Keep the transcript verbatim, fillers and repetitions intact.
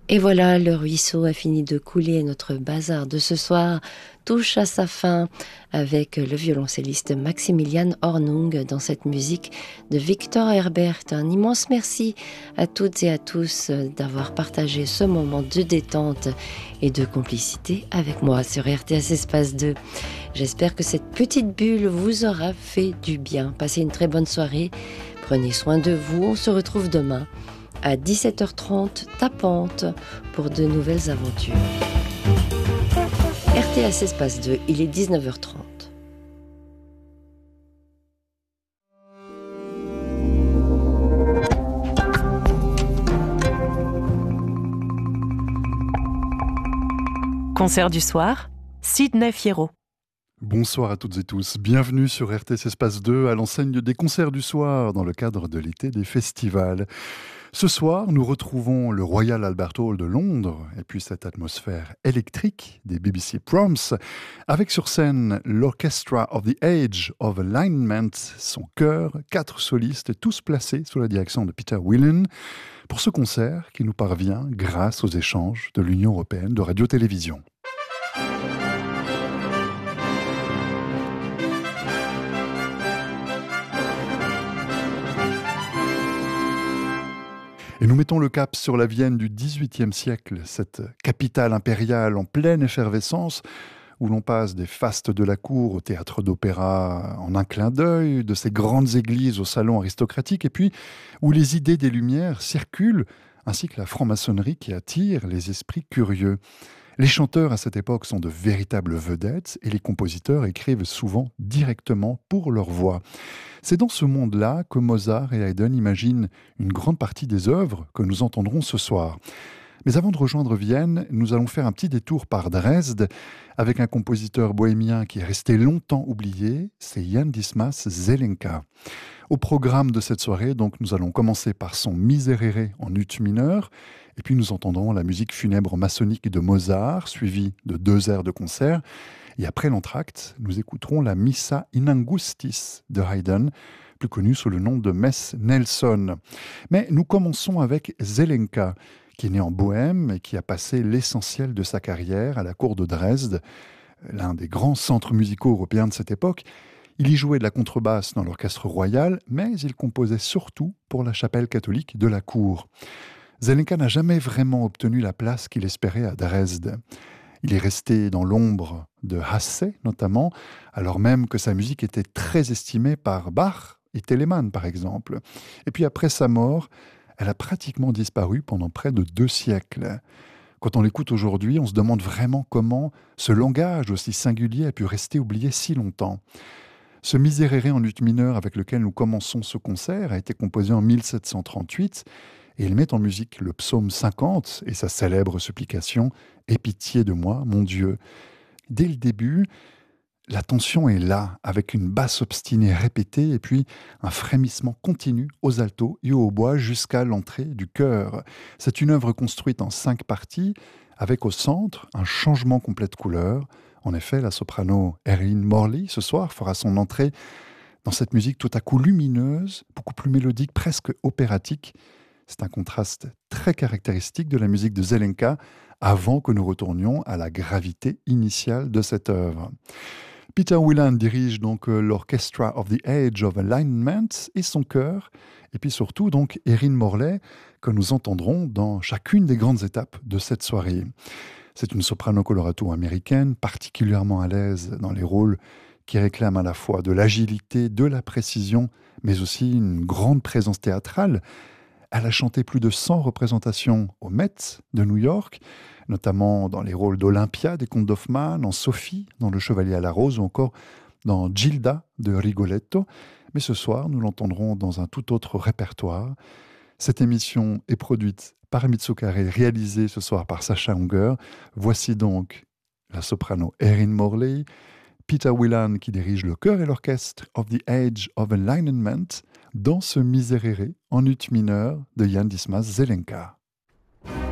Et voilà, le ruisseau a fini de couler. Notre bazar de ce soir touche à sa fin avec le violoncelliste Maximilian Hornung dans cette musique de Victor Herbert. Un immense merci à toutes et à tous d'avoir partagé ce moment de détente et de complicité avec moi sur R T S Espace deux. J'espère que cette petite bulle vous aura fait du bien. Passez une très bonne soirée. Prenez soin de vous. On se retrouve demain à dix-sept heures trente, tapante, pour de nouvelles aventures. R T S Espace deux, il est dix-neuf heures trente. Concert du soir, Sidney Fierro. Bonsoir à toutes et tous, bienvenue sur R T S Espace deux à l'enseigne des concerts du soir dans le cadre de l'été des festivals. Ce soir, nous retrouvons le Royal Albert Hall de Londres et puis cette atmosphère électrique des B B C Proms avec sur scène l'Orchestra of the Age of Alignment, son chœur, quatre solistes tous placés sous la direction de Peter Whelan pour ce concert qui nous parvient grâce aux échanges de l'Union européenne de radio-télévision. Et nous mettons le cap sur la Vienne du dix-huitième siècle, cette capitale impériale en pleine effervescence, où l'on passe des fastes de la cour au théâtre d'opéra en un clin d'œil, de ces grandes églises au salon aristocratique, et puis où les idées des Lumières circulent, ainsi que la franc-maçonnerie qui attire les esprits curieux. Les chanteurs à cette époque sont de véritables vedettes et les compositeurs écrivent souvent directement pour leur voix. C'est dans ce monde-là que Mozart et Haydn imaginent une grande partie des œuvres que nous entendrons ce soir. Mais avant de rejoindre Vienne, nous allons faire un petit détour par Dresde avec un compositeur bohémien qui est resté longtemps oublié, c'est Jan Dismas Zelenka. Au programme de cette soirée, donc, nous allons commencer par son Miserere en ut mineur, et puis nous entendrons la musique funèbre maçonnique de Mozart, suivie de deux airs de concert. Et après l'entracte, nous écouterons la Missa in Angustis de Haydn, plus connue sous le nom de Messe Nelson. Mais nous commençons avec Zelenka, qui est né en Bohême et qui a passé l'essentiel de sa carrière à la cour de Dresde, l'un des grands centres musicaux européens de cette époque. Il y jouait de la contrebasse dans l'orchestre royal, mais il composait surtout pour la chapelle catholique de la cour. Zelenka n'a jamais vraiment obtenu la place qu'il espérait à Dresde. Il est resté dans l'ombre de Hasse, notamment, alors même que sa musique était très estimée par Bach et Telemann, par exemple. Et puis après sa mort, elle a pratiquement disparu pendant près de deux siècles. Quand on l'écoute aujourd'hui, on se demande vraiment comment ce langage aussi singulier a pu rester oublié si longtemps. Ce Miserere en ut mineur avec lequel nous commençons ce concert a été composé en mille sept cent trente-huit et il met en musique le psaume cinquante et sa célèbre supplication « Aie pitié de moi, mon Dieu ». Dès le début, la tension est là, avec une basse obstinée répétée et puis un frémissement continu aux altos et aux hautbois jusqu'à l'entrée du chœur. C'est une œuvre construite en cinq parties, avec au centre un changement complet de couleur. En effet, la soprano Erin Morley, ce soir, fera son entrée dans cette musique tout à coup lumineuse, beaucoup plus mélodique, presque opératique. C'est un contraste très caractéristique de la musique de Zelenka avant que nous retournions à la gravité initiale de cette œuvre. Peter Whelan dirige donc l'Orchestra of the Age of Alignment et son chœur, et puis surtout donc Erin Morley, que nous entendrons dans chacune des grandes étapes de cette soirée. C'est une soprano colorato américaine, particulièrement à l'aise dans les rôles qui réclament à la fois de l'agilité, de la précision, mais aussi une grande présence théâtrale. Elle a chanté plus de cent représentations au Met de New York, notamment dans les rôles d'Olympia des Contes d'Hoffmann, en Sophie, dans Le Chevalier à la Rose, ou encore dans Gilda de Rigoletto. Mais ce soir, nous l'entendrons dans un tout autre répertoire. Cette émission est produite par Mitsukare, réalisée ce soir par Sacha Unger. Voici donc la soprano Erin Morley, Peter Whelan qui dirige le chœur et l'orchestre of the Age of Alignment dans ce Miserere en ut mineur de Jan Dismas Zelenka.